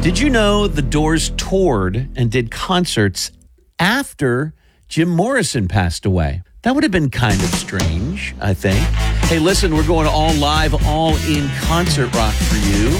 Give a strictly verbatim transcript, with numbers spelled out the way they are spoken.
Did you know the Doors toured and did concerts after Jim Morrison passed away? That would have been kind of strange, I think. Hey, listen, we're going all live, all in concert rock for you.